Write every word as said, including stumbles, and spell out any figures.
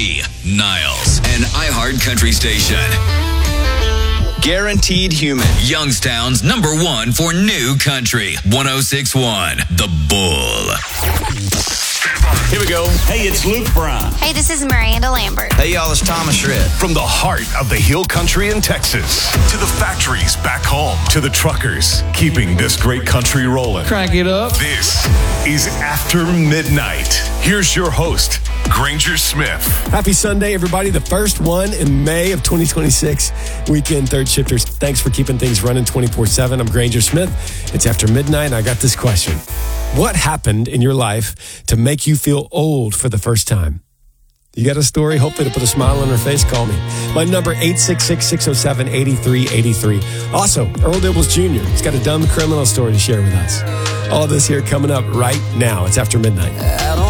me, Niles, an iHeart Country station. Guaranteed Human. Youngstown's number one for new country. one oh six point one, The Bull. Here we go. Hey, it's Luke Bryan. Hey, this is Miranda Lambert. Hey, y'all, it's Thomas Shred. From the heart of the Hill Country in Texas to the factories back home to the truckers keeping this great country rolling. Crank it up. This is After Midnight. Here's your host, Granger Smith. Happy Sunday, everybody. The first one in May of twenty twenty-six. Weekend Third Shifters. Thanks for keeping things running twenty-four seven. I'm Granger Smith. It's After Midnight, and I got this question. What happened in your life to make you feel old for the first time? You got a story? Hopefully to put a smile on her face, call me. My number, eight six six, six oh seven, eight three eight three. Also, Earl Dibbles Junior He's got a dumb criminal story to share with us. All this here coming up right now. It's After Midnight.